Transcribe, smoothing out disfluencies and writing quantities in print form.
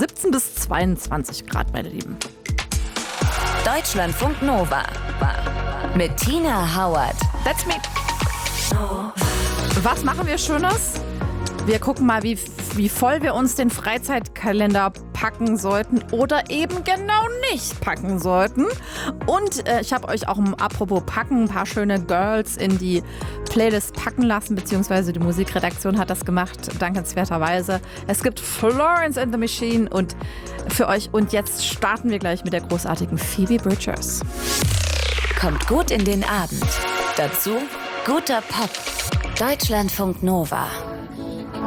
17 bis 22 Grad, meine Lieben. Deutschlandfunk Nova mit Tina Hauert. That's me. Was machen wir Schönes? Wir gucken mal, wie voll wir uns den Freizeitkalender packen sollten oder eben genau nicht packen sollten. Und ich habe euch auch, apropos packen, ein paar schöne Girls in die Playlist packen lassen, beziehungsweise die Musikredaktion hat das gemacht, dankenswerterweise. Es gibt Florence and the Machine und für euch. Und jetzt starten wir gleich mit der großartigen Phoebe Bridgers. Kommt gut in den Abend. Dazu guter Pop. Deutschlandfunk Nova.